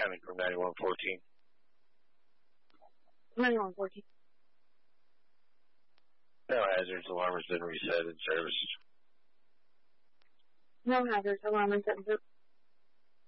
Timing from 9114. 9114. No hazards, alarm has been reset in service. No hazards, alarm is set in service.